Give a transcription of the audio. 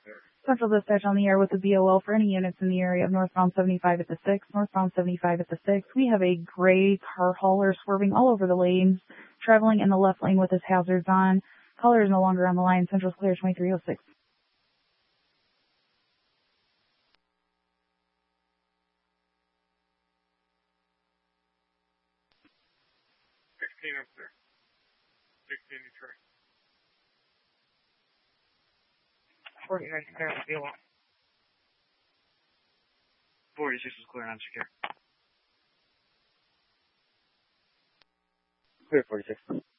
Central dispatch on the air with the BOL for any units in the area of northbound 75 at the 6, northbound 75 at the 6. We have a gray car hauler swerving all over the lanes, traveling in the left lane with his hazards on. Caller is no longer on the line. Central's clear, 2306. 16 up there. 16 Detroit. 49 clear on the BOL. 46 is clear on secure. Clear 46.